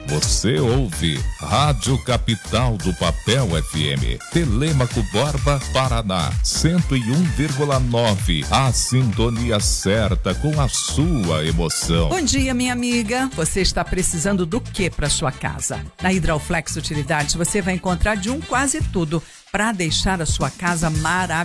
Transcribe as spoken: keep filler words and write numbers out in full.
Você ouve Rádio Capital do Papel F M, Telêmaco Borba, Paraná, cento e um vírgula nove. A sintonia certa com a sua emoção. Bom dia, minha amiga. Você está precisando do que para sua casa? Na Hidroflex Utilidades você vai encontrar de um quase tudo para deixar a sua casa maravilhosa.